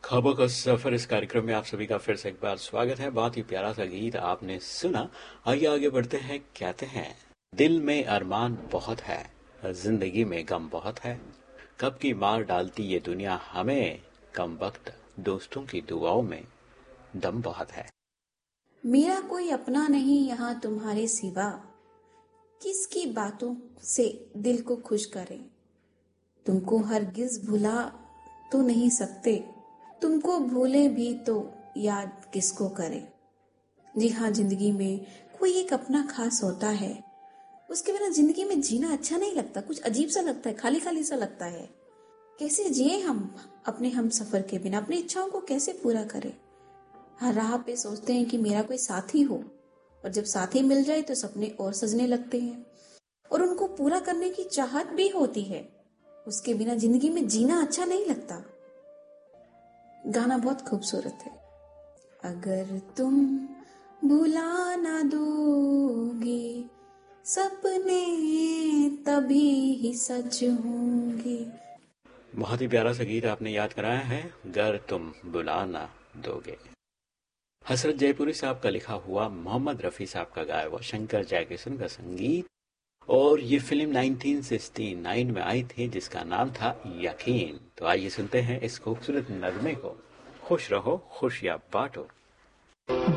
ख्वाबों का सफर इस कार्यक्रम में आप सभी का फिर से एक बार स्वागत है। बहुत ही प्यारा सा गीत आपने सुना। आइए आगे बढ़ते हैं। कहते हैं दिल में अरमान बहुत है, जिंदगी में गम बहुत है, कब की मार डालती ये दुनिया हमें, कम वक्त दोस्तों की दुआओं में दम बहुत है। मेरा कोई अपना नहीं यहाँ तुम्हारे सिवा, किसकी बातों से दिल को खुश करें। तुमको हरगिज भुला तो नहीं सकते, तुमको भूले भी तो याद किसको करें। जी हाँ, जिंदगी में कोई एक अपना खास होता है। उसके बिना जिंदगी में जीना अच्छा नहीं लगता, कुछ अजीब सा लगता है, खाली खाली सा लगता है। कैसे जिए हम अपने हम सफर के बिना, अपनी इच्छाओं को कैसे पूरा करें। हर राह पे सोचते हैं कि मेरा कोई साथी हो, और जब साथी मिल जाए तो सपने और सजने लगते हैं और उनको पूरा करने की चाहत भी होती है। उसके बिना जिंदगी में जीना अच्छा नहीं लगता। गाना बहुत खूबसूरत है। अगर तुम भुला ना दोगे, सपने तभी ही सच होंगे। बहुत ही प्यारा सा गीत आपने याद कराया है, गर तुम बुला ना दोगे। हसरत जयपुरी साहब का लिखा हुआ, मोहम्मद रफ़ी साहब का गाया हुआ, शंकर जयकिशन का संगीत। और ये फिल्म 1969 में आई थी जिसका नाम था यकीन। तो आइए सुनते हैं इस खूबसूरत नगमे को। खुश रहो खुशियां बांटो।